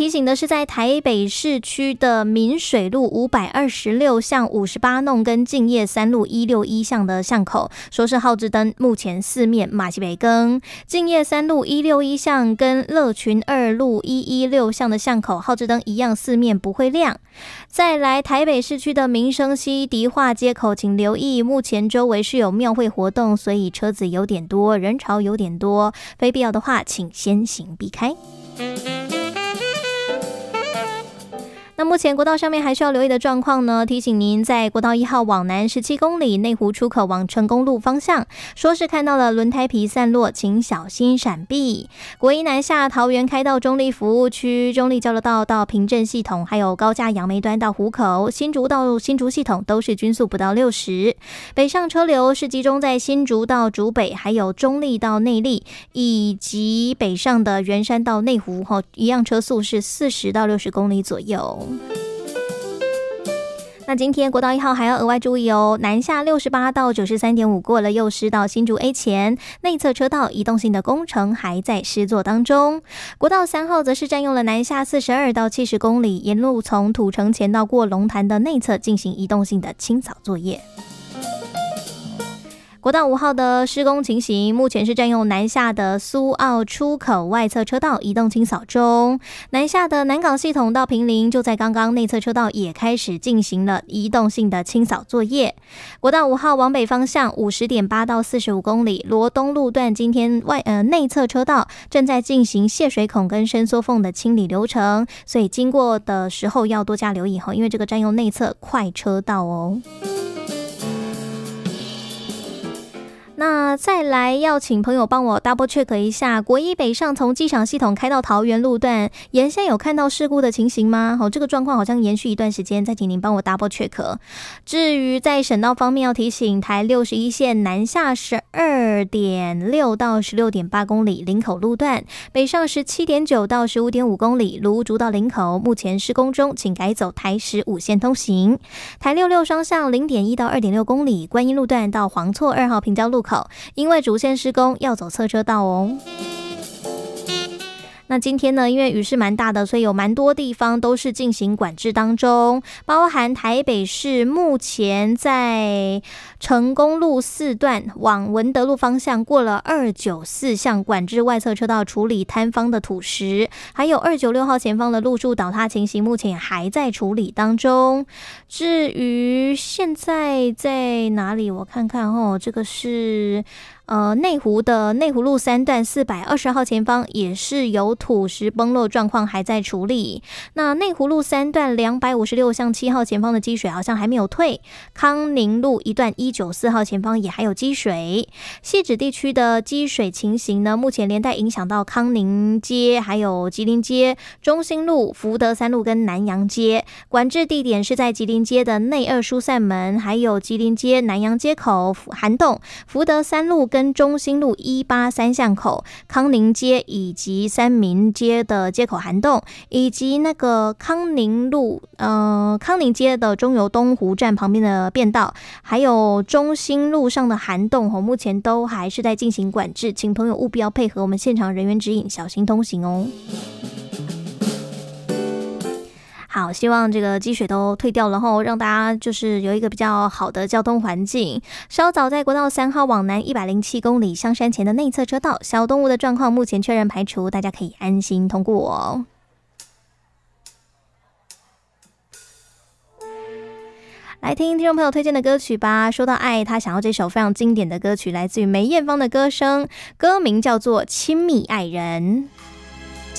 提醒的是在台北市区的民水路526巷58弄跟敬业3路161巷的巷口，说是号志灯目前四面马西北更，敬业3路161巷跟乐群2路116巷的巷口号志灯一样四面不会亮。再来台北市区的民生西迪化街口，请留意目前周围是有庙会活动，所以车子有点多，人潮有点多，非必要的话请先行避开。那目前国道上面还需要留意的状况呢，提醒您在国道1号往南17公里内湖出口往成功路方向，说是看到了轮胎皮散落，请小心闪避。国一南下桃园开到中立服务区，中立交流道到平镇系统，还有高架杨梅端到湖口，新竹到新竹系统都是均速不到60。北上车流是集中在新竹到竹北，还有中立到内壢，以及北上的圆山到内湖，一样车速是40到60公里左右。那今天国道1号还要额外注意哦，南下68到93.5过了幼师到新竹 A 前，内侧车道移动性的工程还在施作当中。国道3号则是占用了南下42到70公里，沿路从土城前到过龙潭的内侧进行移动性的清扫作业。国道5号的施工情形，目前是占用南下的苏澳出口外侧车道移动清扫中，南下的南港系统到坪林就在刚刚内侧车道也开始进行了移动性的清扫作业。国道5号往北方向 50.8 到45公里，罗东路段今天内侧车道正在进行泄水孔跟伸缩缝的清理流程，所以经过的时候要多加留意，因为这个占用内侧快车道哦。那再来要请朋友帮我 double check 一下，国一北上从机场系统开到桃园路段，沿线有看到事故的情形吗？这个状况好像延续一段时间，再请您帮我 double check。至于在省道方面，要提醒台61线南下 12.6 到 16.8 公里林口路段，北上 17.9 到 15.5 公里芦竹到林口，目前施工中，请改走台15线通行。台66双向 0.1 到 2.6 公里观音路段到黄厝2号平交路口，因为主线施工要走侧车道哦。那今天呢，因为雨势蛮大的，所以有蛮多地方都是进行管制当中，包含台北市目前在成功路4段往文德路方向过了294巷管制外侧车道处理摊方的土石，还有296号前方的路树倒塌情形，目前也还在处理当中。至于现在在哪里，我看看哦，这个是内湖的内湖路3段420号前方也是有土石崩落状况还在处理。那内湖路3段256巷7号前方的积水好像还没有退，康宁路1段194号前方也还有积水。汐止地区的积水情形呢，目前连带影响到康宁街、还有吉林街、中兴路、福德3路跟南阳街。管制地点是在吉林街的内2疏散门，还有吉林街南阳街口、涵洞、福德3路跟中兴路183巷口、康宁街以及三民街的街口涵洞，以及那个康宁街的中油东湖站旁边的便道，还有中兴路上的涵洞，目前都还是在进行管制，请朋友务必要配合我们现场人员指引，小心通行哦。好，希望这个积水都退掉了后，让大家就是有一个比较好的交通环境。稍早在国道3号往南107公里香山前的内侧车道，小动物的状况目前确认排除，大家可以安心通过哦。来听听众朋友推荐的歌曲吧。说到爱，他想要这首非常经典的歌曲，来自于梅艳芳的歌声，歌名叫做《亲密爱人》。